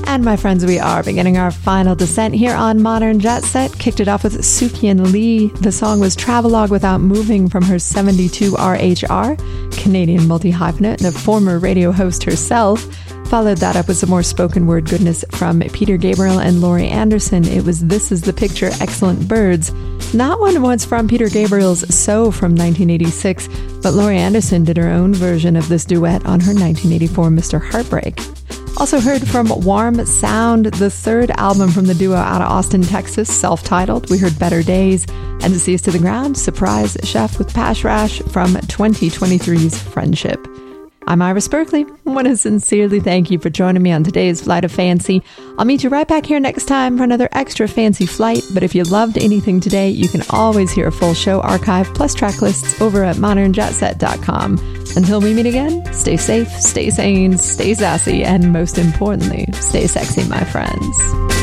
And my friends, we are beginning our final descent here on Modern Jet Set. Kicked it off with Sukyin Lee. The song was Travelogue Without Moving from her 72 RHR, Canadian multi-hyphenate and a former radio host herself. Followed that up with some more spoken word goodness from Peter Gabriel and Laurie Anderson. It was This Is the Picture, Excellent Birds. That one was from Peter Gabriel's So from 1986, but Laurie Anderson did her own version of this duet on her 1984 Mr. Heartbreak. Also heard from Warm Sound, the third album from the duo out of Austin, Texas, self-titled. We heard Better Days and To See Us to the Ground, Surprise Chef with Pash Rash from 2023's Friendship. I'm Iris Berkeley. I want to sincerely thank you for joining me on today's Flight of Fancy. I'll meet you right back here next time for another extra fancy flight. But if you loved anything today, you can always hear a full show archive plus track lists over at modernjetset.com. Until we meet again, stay safe, stay sane, stay sassy, and most importantly, stay sexy, my friends.